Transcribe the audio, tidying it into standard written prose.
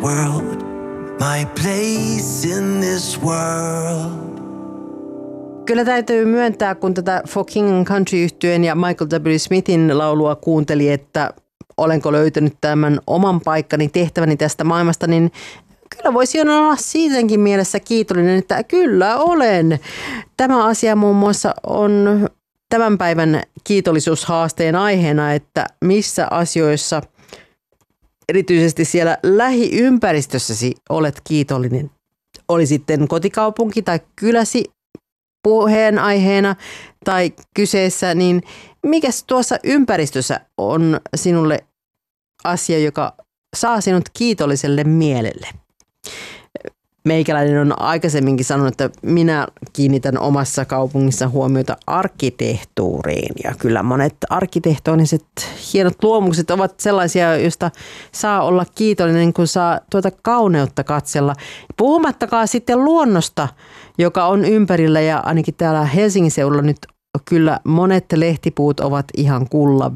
world, my place in this world. Kyllä täytyy myöntää, kun tätä For King and Country-yhtyeen ja Michael W. Smithin laulua kuunteli, että olenko löytänyt tämän oman paikkani, tehtäväni tästä maailmasta, niin kyllä voisi olla siitäkin mielessä kiitollinen, että kyllä olen. Tämä asia muun muassa on tämän päivän kiitollisuushaasteen aiheena, että missä asioissa erityisesti siellä lähiympäristössäsi olet kiitollinen. Oli sitten kotikaupunki tai kyläsi puheenaiheena tai kyseessä, niin mikäs tuossa ympäristössä on sinulle asia, joka saa sinut kiitolliselle mielelle? Meikäläinen on aikaisemminkin sanonut, että minä kiinnitän omassa kaupungissa huomiota arkkitehtuuriin. Ja kyllä monet arkkitehtooniset hienot luomukset ovat sellaisia, joista saa olla kiitollinen, kun saa tuota kauneutta katsella. Puhumattakaan sitten luonnosta, joka on ympärillä ja ainakin täällä Helsingin seudulla nyt kyllä monet lehtipuut ovat ihan kullan